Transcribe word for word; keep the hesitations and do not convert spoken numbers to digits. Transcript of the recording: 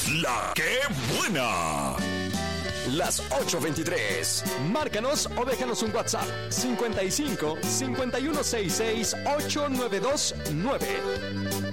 La que buena. Las ocho veintitrés. Márcanos o déjanos un WhatsApp cincuenta y cinco, cincuenta y uno sesenta y seis, ocho nueve dos nueve.